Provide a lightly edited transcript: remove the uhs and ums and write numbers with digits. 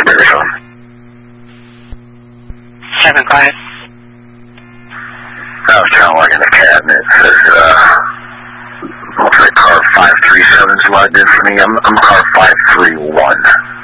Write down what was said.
7-5. I was trying to log in the cabinet. It says, looks like car 537's logged in for me. I'm car 531.